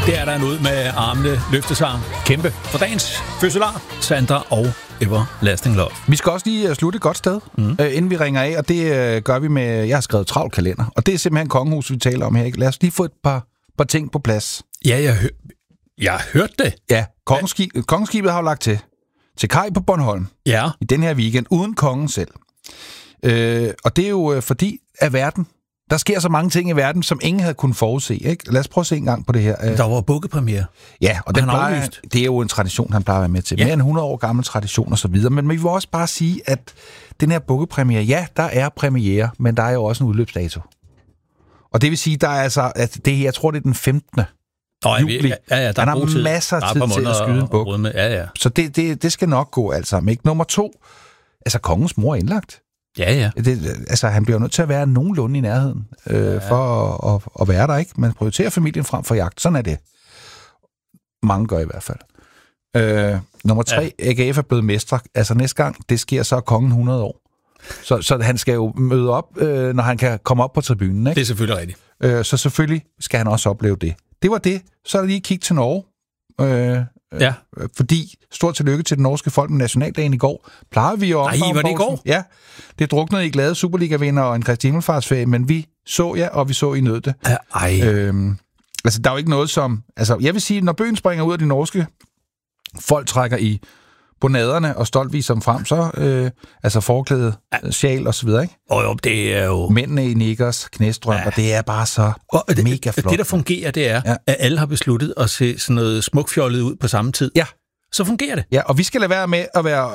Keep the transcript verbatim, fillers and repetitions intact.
Det er der en ud med armene løftesang. Kæmpe for dagens fødselar, Sandra og Everlasting Love. Vi skal også lige slutte et godt sted, mm. øh, inden vi ringer af, og det øh, gør vi med, jeg har skrevet travlt kalender, og det er simpelthen kongehus, vi taler om her. Ikke? Lad os lige få et par, par ting på plads. Ja, jeg, hør, jeg har hørt det. Ja, kongeskib, ja. Kongeskibet har jo lagt til, til kaj på Bornholm ja. i den her weekend, uden kongen selv. Øh, og det er jo øh, fordi, at verden, der sker så mange ting i verden, som ingen havde kunnet forudse. Ikke? Lad os prøve at se en gang på det her. Der var bukkepremiere. Ja, og den plejer, det er jo en tradition, han plejer at være med til. Ja. Mere end hundrede år gammel tradition og så videre. Men vi vil også bare sige, at den her bukkepremiere, ja, der er premiere, men der er jo også en udløbsdato. Og det vil sige, der er altså, at det her, jeg tror, det er den femtende Nå, juli. Ja, ja, der han er har tid. masser af tid til at skyde en buk. Ja, ja. Så det, det, det skal nok gå alt sammen. Ikke? Nummer to, altså kongens mor er indlagt. Ja, ja. Det, altså, han bliver nødt til at være nogenlunde i nærheden, øh, ja. for at, at, at være der, ikke? Man prioriterer familien frem for jagt. Sådan er det. Mange gør i hvert fald. Øh, nummer tre, ja. A G F er blevet mestre. Altså næste gang, det sker så kongen hundrede år. Så, så han skal jo møde op, øh, når han kan komme op på tribunen, ikke? Det er selvfølgelig rigtigt. Øh, så selvfølgelig skal han også opleve det. Det var det. Så er der lige kig til Norge. Øh, Ja. Fordi, stort tillykke til den norske folk med nationaldagen i går. Plejede vi jo Nej, var det i går? Ja, det druknede i glade Superliga-vinder og en Kristi Himmelfartsferie, men vi så ja, og vi så I nød det. Ej. Øhm, altså, der er jo ikke noget som... Altså, jeg vil sige, når bøgen springer ud af de norske, folk trækker i bonaderne og stolt viser dem frem, så øh, altså forklæde, ja. sjal og så videre, ikke? Og jo, det er jo... Mændene i nikkers, knæstrøm, ja. Og det er bare så og det, mega flot. Det, der fungerer, det er, ja. at alle har besluttet at se sådan noget smukfjollet ud på samme tid. Ja. Så fungerer det. Ja, og vi skal lade være med at være